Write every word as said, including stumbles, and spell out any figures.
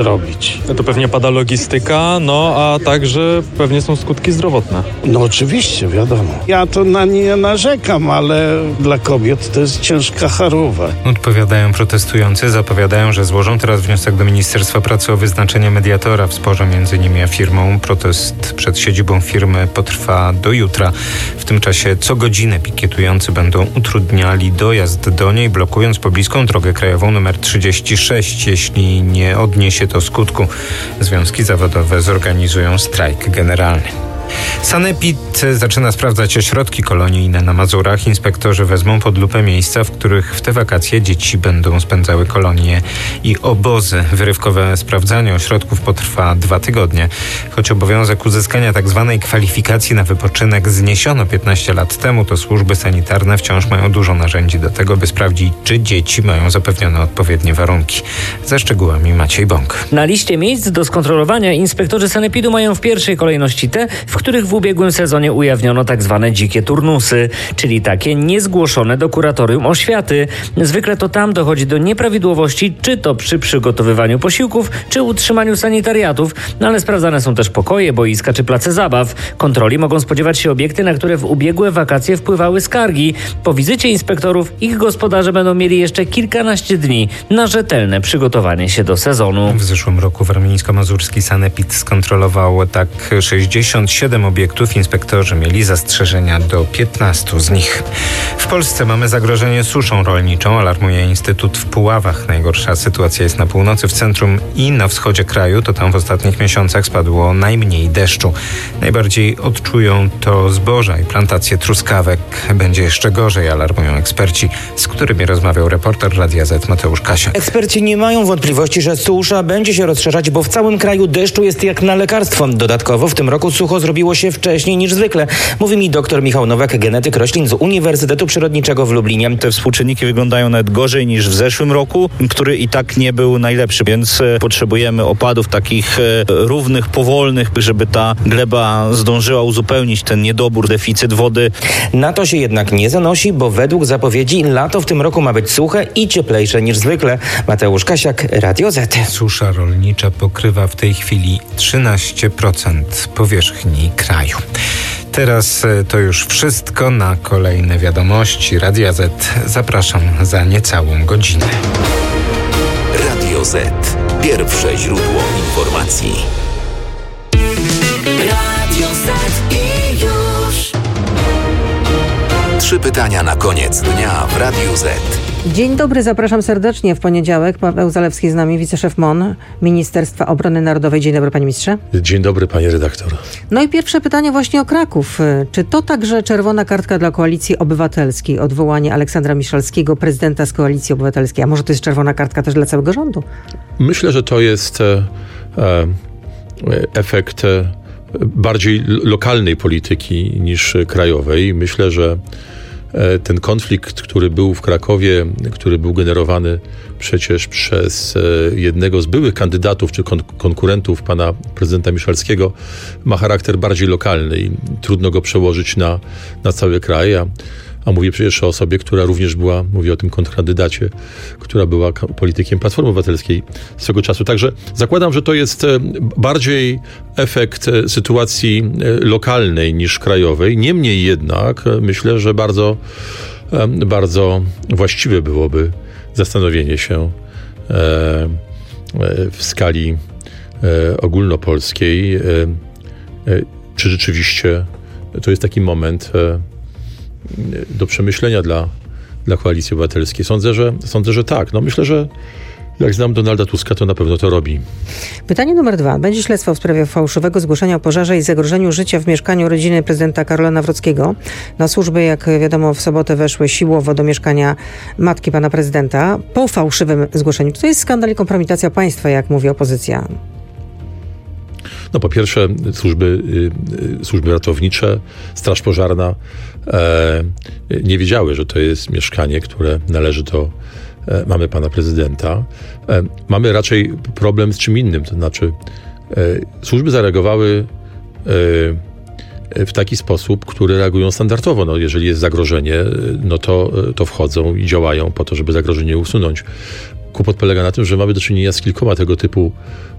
robić. To pewnie pada logistyka, no a także pewnie są skutki zdrowotne. No oczywiście, wiadomo. Ja to na nie narzekam, ale dla kobiet to jest ciężka choroba. Odpowiadają protestujący, zapowiadają, że złożą teraz wniosek do Ministerstwa Pracy o wyznaczenie mediatora w sporze między nimi a firmą. Protest przed siedzibą firmy potrwa do jutra. W tym czasie co godzinę pikietujący będą utrudniali dojazd do niej, blokując pobliską drogę krajową nr trzydzieści sześć. Jeśli nie odniesie to skutku, związki zawodowe zorganizują strajk generalny. Sanepid zaczyna sprawdzać ośrodki kolonijne na Mazurach. Inspektorzy wezmą pod lupę miejsca, w których w te wakacje dzieci będą spędzały kolonie i obozy. Wyrywkowe sprawdzanie ośrodków potrwa dwa tygodnie. Choć obowiązek uzyskania tzw. kwalifikacji na wypoczynek zniesiono piętnaście lat temu, to służby sanitarne wciąż mają dużo narzędzi do tego, by sprawdzić, czy dzieci mają zapewnione odpowiednie warunki. Ze szczegółami Maciej Bąk. Na liście miejsc do skontrolowania inspektorzy sanepidu mają w pierwszej kolejności te, w których w ubiegłym sezonie ujawniono tak zwane dzikie turnusy, czyli takie niezgłoszone do kuratorium oświaty. Zwykle to tam dochodzi do nieprawidłowości, czy to przy przygotowywaniu posiłków, czy utrzymaniu sanitariatów, no ale sprawdzane są też pokoje, boiska czy place zabaw. Kontroli mogą spodziewać się obiekty, na które w ubiegłe wakacje wpływały skargi. Po wizycie inspektorów ich gospodarze będą mieli jeszcze kilkanaście dni na rzetelne przygotowanie się do sezonu. W zeszłym roku warmińsko-mazurski sanepid skontrolował tak sześćdziesiąt siedem obiektów. Inspektorzy mieli zastrzeżenia do piętnastu z nich. W Polsce mamy zagrożenie suszą rolniczą, alarmuje Instytut w Puławach. Najgorsza sytuacja jest na północy, w centrum i na wschodzie kraju. To tam w ostatnich miesiącach spadło najmniej deszczu. Najbardziej odczują to zboża i plantacje truskawek. Będzie jeszcze gorzej, alarmują eksperci, z którymi rozmawiał reporter Radia Z Mateusz Kasiak. Eksperci nie mają wątpliwości, że susza będzie się rozszerzać, bo w całym kraju deszczu jest jak na lekarstwo. Dodatkowo w tym roku sucho zrobiło się wcześniej niż zwykle. Mówi mi dr Michał Nowak, genetyk roślin z Uniwersytetu Przyrodniczego w Lublinie. Te współczynniki wyglądają nawet gorzej niż w zeszłym roku, który i tak nie był najlepszy, więc potrzebujemy opadów takich równych, powolnych, żeby ta gleba zdążyła uzupełnić ten niedobór, deficyt wody. Na to się jednak nie zanosi, bo według zapowiedzi lato w tym roku ma być suche i cieplejsze niż zwykle. Mateusz Kasiak, Radio Z. Susza rolnicza pokrywa w tej chwili trzynaście procent powierzchni kraju. Teraz to już wszystko. Na kolejne wiadomości Radia Z zapraszam za niecałą godzinę. Radio Z. Pierwsze źródło informacji. Radio Z i już. Trzy pytania na koniec dnia w Radiu Z. Dzień dobry, zapraszam serdecznie w poniedziałek. Paweł Zalewski z nami, wiceszef M O N, Ministerstwa Obrony Narodowej. Dzień dobry, panie ministrze. Dzień dobry, panie redaktor. No i pierwsze pytanie właśnie o Kraków. Czy to także czerwona kartka dla Koalicji Obywatelskiej? Odwołanie Aleksandra Miszalskiego, prezydenta z Koalicji Obywatelskiej. A może to jest czerwona kartka też dla całego rządu? Myślę, że to jest e, e, efekt e, bardziej lokalnej polityki niż krajowej. Myślę, że ten konflikt, który był w Krakowie, który był generowany przecież przez jednego z byłych kandydatów czy kon- konkurentów pana prezydenta Miszalskiego, ma charakter bardziej lokalny i trudno go przełożyć na, na cały kraj. A, a mówię przecież o osobie, która również była, mówię o tym kontrkandydacie, która była politykiem Platformy Obywatelskiej swego czasu. Także zakładam, że to jest bardziej efekt sytuacji lokalnej niż krajowej. Niemniej jednak myślę, że bardzo, bardzo właściwe byłoby zastanowienie się w skali ogólnopolskiej, czy rzeczywiście to jest taki moment do przemyślenia dla, dla Koalicji Obywatelskiej. Sądzę, że, sądzę, że tak. No myślę, że jak znam Donalda Tuska, to na pewno to robi. Pytanie numer dwa. Będzie śledztwo w sprawie fałszywego zgłoszenia o pożarze i zagrożeniu życia w mieszkaniu rodziny prezydenta Karola Nawrockiego. Na służby, jak wiadomo, w sobotę weszły siłowo do mieszkania matki pana prezydenta po fałszywym zgłoszeniu. To jest skandal i kompromitacja państwa, jak mówi opozycja. No po pierwsze służby, y, służby ratownicze, Straż Pożarna e, nie wiedziały, że to jest mieszkanie, które należy do e, mamy pana prezydenta. E, mamy raczej problem z czym innym, to znaczy e, służby zareagowały e, w taki sposób, który reagują standardowo. No, jeżeli jest zagrożenie, no to, to wchodzą i działają po to, żeby zagrożenie usunąć. kłopot polega na tym, że mamy do czynienia z kilkoma tego typu